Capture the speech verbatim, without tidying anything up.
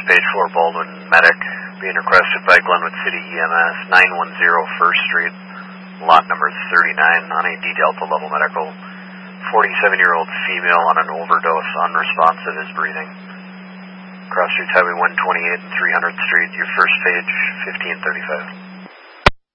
First page, Fort Baldwin medic, being requested by Glenwood City E M S, nine one zero First Street, lot number thirty-nine, on a D Delta level medical. forty-seven-year-old female on an overdose, unresponsive, is breathing. Cross Streets Highway one twenty-eight and three hundredth Street, your first page, fifteen thirty-five.